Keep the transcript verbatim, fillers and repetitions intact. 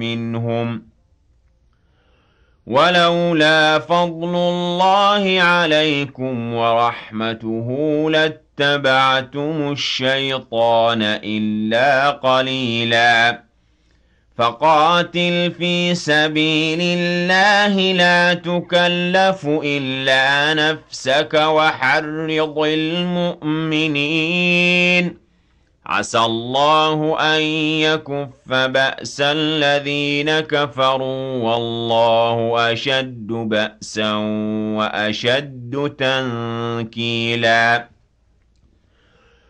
منهم ولولا فضل الله عليكم ورحمته لاتبعتم الشيطان إلا قليلا فقاتل في سبيل الله لا تكلف إلا نفسك وحرض المؤمنين عسى الله أن يكف بأس الذين كفروا والله أشد بأسا وأشد تنكيلا